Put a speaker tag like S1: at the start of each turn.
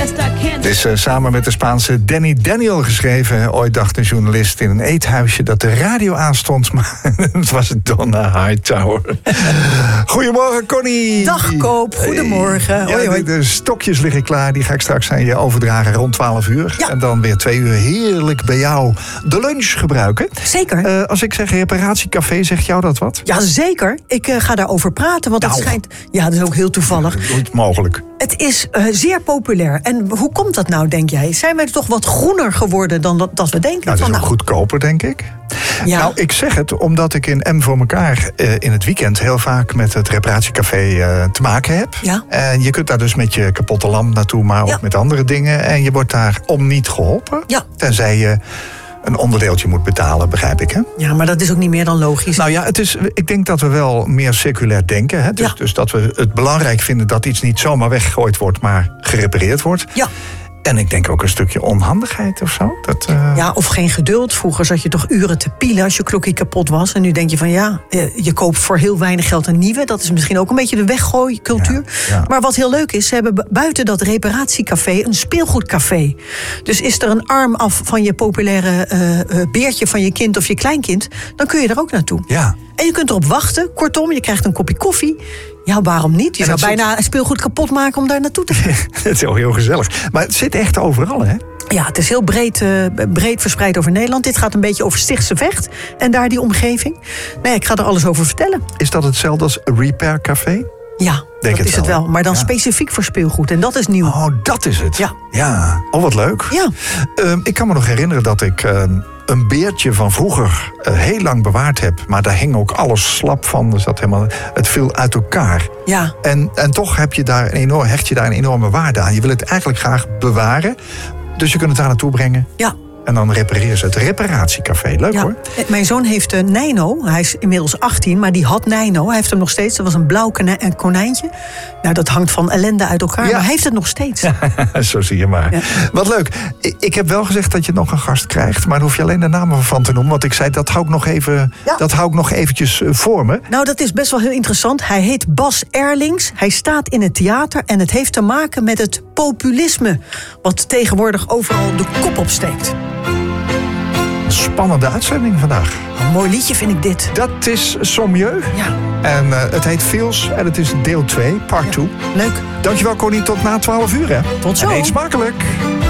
S1: Het is samen met de Spaanse Danny Daniel geschreven. Ooit dacht een journalist in een eethuisje dat de radio aanstond, maar het was Donna Hightower. Goedemorgen, Connie.
S2: Dag, Koop. Goedemorgen.
S1: Hey.
S2: Hoi, hoi.
S1: De stokjes liggen klaar. Die ga ik straks aan je overdragen rond 12 uur.
S2: Ja.
S1: En dan weer 2 uur heerlijk bij jou de lunch gebruiken.
S2: Zeker.
S1: Als ik zeg reparatiecafé, zegt jou dat wat?
S2: Ja, zeker. Ik ga daarover praten, want het schijnt... Ja, dat is ook heel toevallig.
S1: Niet mogelijk.
S2: Het is zeer populair. En hoe komt dat nou, denk jij? Zijn wij toch wat groener geworden dan dat we denken?
S1: Nou, het is ook goedkoper, denk ik.
S2: Ja.
S1: Nou, ik zeg het omdat ik in M voor elkaar in het weekend heel vaak met het reparatiecafé te maken heb.
S2: Ja.
S1: En je kunt daar dus met je kapotte lamp naartoe, maar ook met andere dingen. En je wordt daar om niet geholpen.
S2: Ja.
S1: Tenzij je een onderdeeltje moet betalen, begrijp ik, hè?
S2: Ja, maar dat is ook niet meer dan logisch.
S1: Nou ja, ik denk dat we wel meer circulair denken. Hè? Dus,
S2: Ja.
S1: dus dat we het belangrijk vinden dat iets niet zomaar weggegooid wordt, maar gerepareerd wordt.
S2: Ja.
S1: En ik denk ook een stukje onhandigheid of zo.
S2: Ja, of geen geduld. Vroeger zat je toch uren te pielen als je klokje kapot was. En nu denk je van ja, je koopt voor heel weinig geld een nieuwe. Dat is misschien ook een beetje de weggooicultuur.
S1: Ja.
S2: Maar wat heel leuk is, ze hebben buiten dat reparatiecafé een speelgoedcafé. Dus is er een arm af van je populaire beertje van je kind of je kleinkind, dan kun je er ook naartoe.
S1: Ja.
S2: En je kunt erop wachten. Kortom, je krijgt een kopje koffie. Ja, waarom niet? Je zou bijna een speelgoed kapot maken om daar naartoe te gaan.
S1: Het is wel heel gezellig. Maar het zit echt overal, hè?
S2: Ja, het is heel breed verspreid over Nederland. Dit gaat een beetje over Stichtse Vecht en daar die omgeving. Nee, ik ga er alles over vertellen.
S1: Is dat hetzelfde als Repair Café?
S2: Ja,
S1: Denk
S2: dat is het wel. Maar dan
S1: Ja.
S2: specifiek voor speelgoed. En dat is nieuw.
S1: Oh, dat is het.
S2: Ja.
S1: Oh, wat leuk.
S2: Ja.
S1: Ik kan me nog herinneren dat ik een beertje van vroeger heel lang bewaard heb. Maar daar hing ook alles slap van. Dus het viel uit elkaar.
S2: Ja.
S1: En toch hecht je daar een enorme waarde aan. Je wil het eigenlijk graag bewaren. Dus je kunt het daar naartoe brengen.
S2: Ja.
S1: En dan repareren ze het. Reparatiecafé. Leuk hoor.
S2: Mijn zoon heeft Nino. Hij is inmiddels 18, maar die had Nino. Hij heeft hem nog steeds. Dat was een blauw konijntje. Nou, dat hangt van ellende uit elkaar.
S1: Ja.
S2: Maar hij heeft het nog steeds.
S1: Zo zie je maar.
S2: Ja.
S1: Wat leuk. Ik heb wel gezegd dat je nog een gast krijgt. Maar daar hoef je alleen de namen van te noemen. Want ik zei, dat hou ik nog eventjes voor me.
S2: Nou, dat is best wel heel interessant. Hij heet Bas Erlings. Hij staat in het theater. En het heeft te maken met het populisme. Wat tegenwoordig overal de kop opsteekt.
S1: Een spannende uitzending vandaag.
S2: Een mooi liedje vind ik dit.
S1: Dat is Sommieu.
S2: Ja.
S1: En het heet Feels. En het is deel 2, part 2.
S2: Leuk.
S1: Dankjewel, Connie. Tot na 12 uur, hè?
S2: Tot zo.
S1: En eet smakelijk.